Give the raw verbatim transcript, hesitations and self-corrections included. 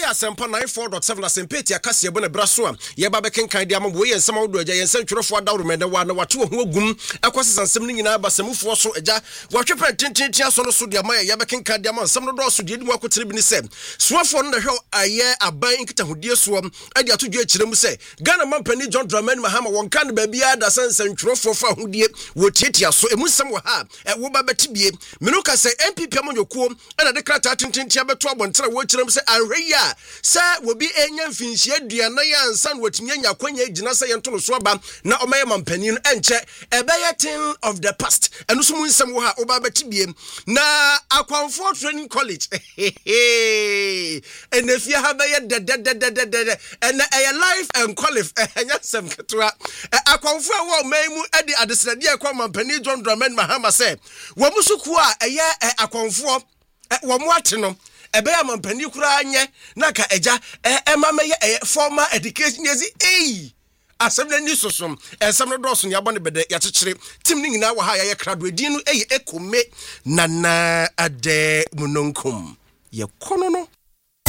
Asempa ninety-four point seven asempeti akase ebo na braso a ye ba bekenkan dia mabo ye nsema wodo agya ye nsem twerefo adawro mede wa na wato ho agum akwase sansem ni nyina basamufo so agya watwepa tintintia so no so dia ma ye bekenkan dia ma nsem no do so dia dimu akotere bi ni se suafo no na hwe aye aban nkita hodie so ade ato dwa akirem se Ghana mampani John Dramani Mahama wonka ne ba bia da sansan twerefo fa hodie wotietia so emu nsem wo ha wo ba betibie menuka se M P P amonyokuo na de krata tintintia beto abontere wo akirem se ahwe ya sa wobi enya mfinhie aduana ya ansan watimi anya kwanya gina sa yento no so aba na omaye mampani no enche ebeye tin of the past enu so mu nsem wo ha oba betibie na Akwanfo Training College enefia ha beye de de de de de and a life and qualify enya sem ketwa Akwanfo a wo maimu ade adesrade akwa mampani John Dramani Mahama se wo musuku a eye Akwanfo wo mu ate no ebe ya mampani kura anye na ka eja emama ye formal education yezi eh asem ni sosom ensem no doso ne abone bede ya kekere tim ni nyina wa ha ya krado din no eh ekome nana ade munonkum ye kono no